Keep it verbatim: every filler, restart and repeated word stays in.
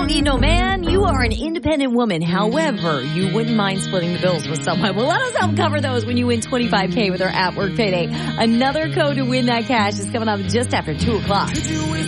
need no man. You are an independent woman. However, you wouldn't mind splitting the bills with someone. Well, let us help cover those when you win twenty-five K with our at work payday. Another code to win that cash is coming up just after two o'clock.